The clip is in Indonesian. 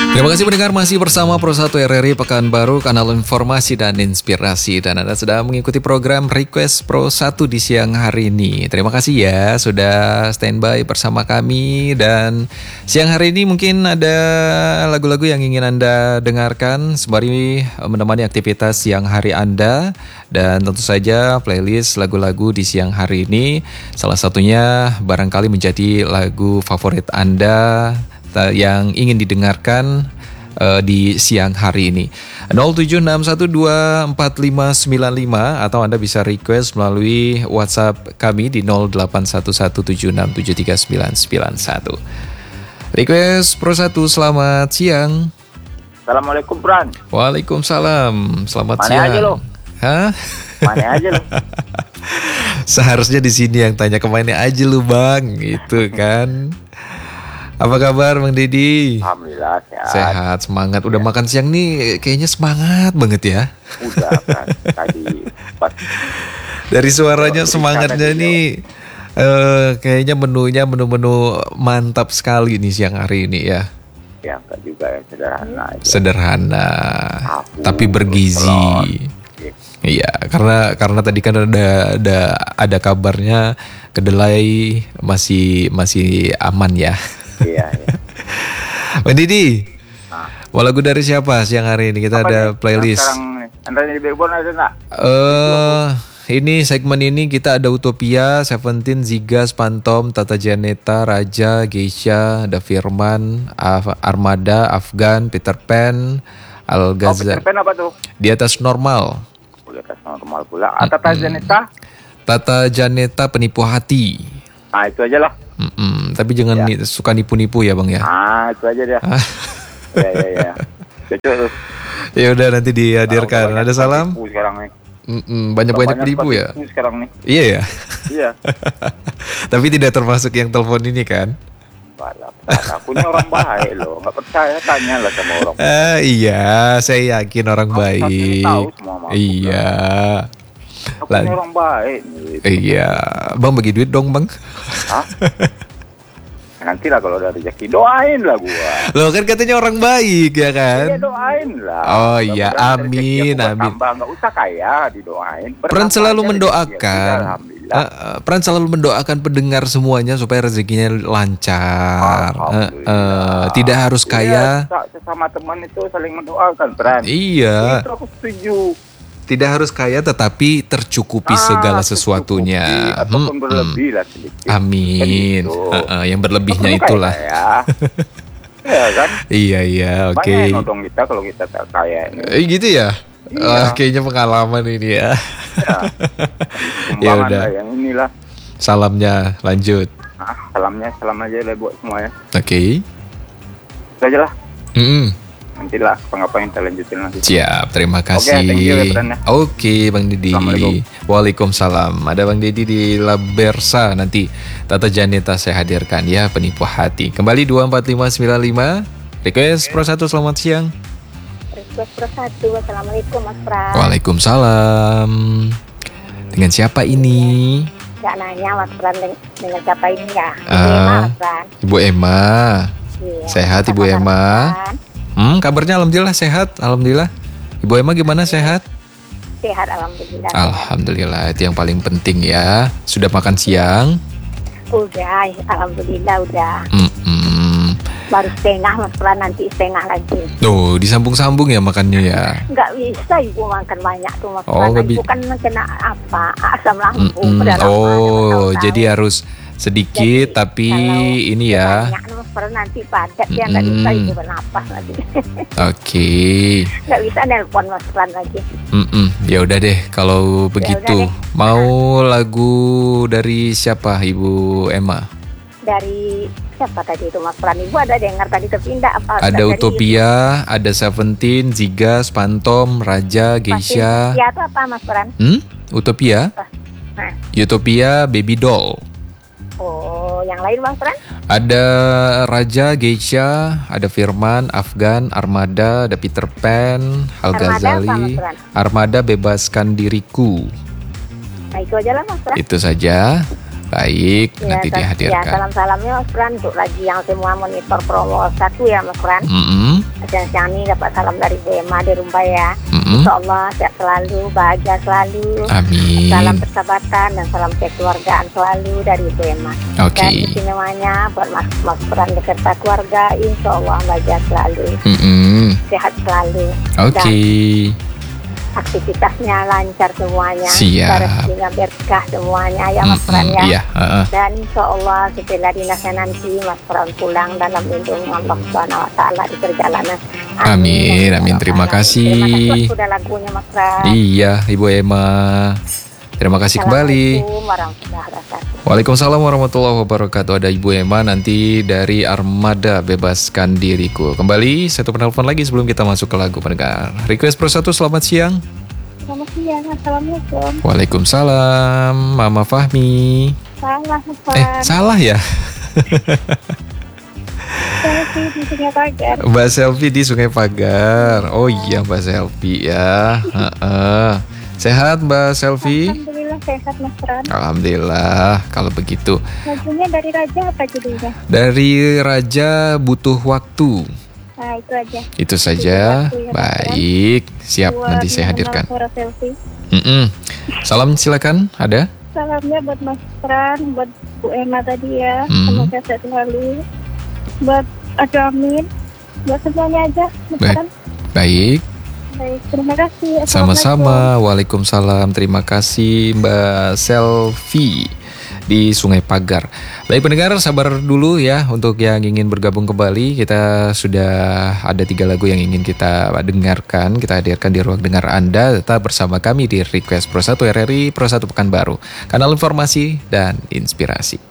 Terima kasih pendengar, masih bersama Pro 1 RRI Pekanbaru, kanal informasi dan inspirasi. Dan Anda sedang mengikuti program Request Pro 1 di siang hari ini. Terima kasih ya sudah standby bersama kami. Dan siang hari ini mungkin ada lagu-lagu yang ingin Anda dengarkan sembari menemani aktivitas siang hari Anda. Dan tentu saja playlist lagu-lagu di siang hari ini salah satunya barangkali menjadi lagu favorit Anda yang ingin didengarkan di siang hari ini. 0761245595 atau Anda bisa request melalui WhatsApp kami di 0811767391. Request Pro 1, selamat siang. Assalamualaikum, Bran. Waalaikumsalam, selamat Mana siang. aja lo? Hah? Mana aja lo? Seharusnya di sini yang tanya kemana aja lu bang, gitu kan. Apa kabar Bang Deddy? Alhamdulillah sehat. Sehat, semangat. Udah makan siang nih kayaknya semangat banget ya. Udah kan tadi pas Dari suaranya semangatnya nih kayaknya menu-menu mantap sekali nih siang hari ini ya. ya enggak juga ya, sederhana aja. Sederhana, Tahu, tapi bergizi. telur. Iya, karena tadi kan ada kabarnya kedelai masih aman ya. Iya, iya. Bang Didi, mau lagu dari siapa siang hari ini? Kita Apa ada nih? playlist. Sekarang Anda di Backbone ada enggak? Ini segmen ini kita ada Utopia, Seventeen, Zigas, Phantom, Tata Janeta, Raja, Geisha, ada Firman, Armada, Afgan, Peter Pan, Al Peter Ghazali. Pan apa tuh? Di atas normal. Di atas normal pula. Tata Janeta? Tata Janeta, Penipu Hati. Nah, itu aja lah. Tapi jangan suka nipu-nipu ya Bang ya. Itu aja deh. Ya. Cocok tuh. Ya udah nanti dihadirkan. Ada salam. Sekarang nih. Banyak penipu ya. Sekarang nih. Iya ya. Iya. Tapi tidak termasuk yang telepon ini kan? Aku ini orang baik loh, nggak percaya tanyalah sama orang. Iya, saya yakin orang baik. Tahu semua sama aku, iya. Aku ini orang baik. Iya, Bang bagi duit dong Bang. Hah? Nanti lah kalau ada rezeki doain lah gua. Loh kan katanya orang baik ya kan? Iya doain lah. Oh iya, amin. Tambah nggak usah kaya didoain. Pran selalu Bertambah aja mendoakan. rezeki, alhamdulillah. Pran selalu mendoakan pendengar semuanya supaya rezekinya lancar. Tidak harus kaya. Sesama teman itu saling mendoakan, Pran. Iya. Itu aku setuju. Tidak harus kaya tetapi tercukupi segala sesuatunya. Ataupun berlebih lah sedikit. Amin. Gitu. Yang berlebihnya itulah. Ya kan? Iya, oke. Banyak yang nodong kita kalau kita tak kaya ini. Gitu ya? Iya. Kayaknya pengalaman ini ya. Ya Sumbangan udah. lah yang inilah. Salamnya lanjut. Salam aja lah buat semuanya. Oke. Itu aja lah. Nanti lah apa-apa yang kita lanjutin nanti. Siap, terima kasih. Oke, thank you ya, Bran, ya. Oke, Bang Didi. Waalaikumsalam. Ada Bang Didi di Labersa, nanti Tata Janeta saya hadirkan ya, Penipu Hati. Kembali 24595. Request Pro 1, selamat siang. Request Pro 1, Assalamualaikum Mas Pran. Waalaikumsalam. Dengan siapa ini? Gak nanya Mas Pran dengan siapa ini ya? Mas Pran. Ibu Emma. Iya, Sehat Ibu Emma? Kabarnya alhamdulillah sehat, alhamdulillah. Ibu Emma gimana, sehat? Sehat, alhamdulillah. Alhamdulillah, itu yang paling penting ya. Sudah makan siang? Udah, alhamdulillah udah. Baru setengah Mas Pran, nanti setengah lagi. Tuh, disambung-sambung ya makannya ya. Nggak bisa Ibu makan banyak tuh Mas Oh, Pran. Ibu kan kena apa? Asam lambung. Jadi harus sedikit tapi ini ya. Banyak Mas Pran, nanti padat ya, nggak bisa Ibu bernapas lagi. Oke. Nggak bisa nelpon Mas Pran lagi. Ya udah deh kalau begitu. Mau lagu dari siapa Ibu Emma? Dari siapa tadi itu Mas Pran? Ibu ada dengar tadi terpindah apa? Ada Utopia, ada Seventeen, Zigas, Phantom, Raja, Geisha. Utopia itu apa Mas Pran? Utopia? Utopia, Baby Doll. Oh, yang lain Bang Pran? Ada Raja, Geisha, ada Firman, Afgan, Armada, ada Peter Pan, Al Ghazali. Armada, Bebaskan Diriku. Nah itu aja lah Mas Pran. Itu saja. Baik, Ya, nanti ya, dihadirkan. salam-salamnya Mas Fran untuk lagi yang semua monitor promo 1 ya Mas Fran. Dan siang ini dapat salam dari Bu Emma di Rumbai ya. Insya Allah sehat selalu, bahagia selalu. Amin. Salam persahabatan dan salam kekeluargaan selalu dari Bu Emma. Oke. Dan istimewanya buat Mas Fran beserta keluarga, insya Allah bahagia selalu, sehat selalu. Oke. Dan aktivitasnya lancar semuanya. Siap. Rezekinya berkah semuanya ya Mas Fran ya. Iya. Dan insya Allah setelah dinasnya nanti Mas Fran pulang dalam lindungan Allah Subhanahu Wa Taala di perjalanan. Amin. Terima kasih. Terima kasih sudah lagunya Mas Fran. Iya, Ibu Emma. Terima kasih kembali. Assalamualaikum warahmatullahi wabarakatuh. Waalaikumsalam warahmatullahi wabarakatuh. Ada Ibu Emma nanti dari Armada Bebaskan Diriku. Kembali satu penelpon lagi sebelum kita masuk ke lagu pendengar. Request Pro 1, selamat siang. Selamat siang, Assalamualaikum. Waalaikumsalam, Mama Fahmi. Salah Mas Fran. Salah ya? Selfie di Sungai Pagar. Mbak Selvi di Sungai Pagar. Oh iya Mbak Selvi ya. Sehat Mbak Selvi? Alhamdulillah sehat Mas Fran. Alhamdulillah. Kalau begitu. Lagunya dari Raja apa judulnya? Dari Raja Butuh Waktu. Nah itu aja. Itu saja. Baik. Siap, nanti saya hadirkan. Salam silakan. Ada? Salamnya buat Mas Fran, buat Bu Emma tadi ya. Semoga sehat selalu. Buat Amin. Buat semuanya aja Mas Fran. Baik. Baik, terima kasih. Sama-sama. Waalaikumsalam. Terima kasih Mbak Selvi di Sungai Pagar. Baik pendengar, sabar dulu ya untuk yang ingin bergabung kembali. Kita sudah ada 3 lagu yang ingin kita dengarkan. Kita hadirkan di ruang dengar Anda. Tetap bersama kami di Request Pro 1 RRI Pro 1 Pekanbaru. Kanal informasi dan inspirasi.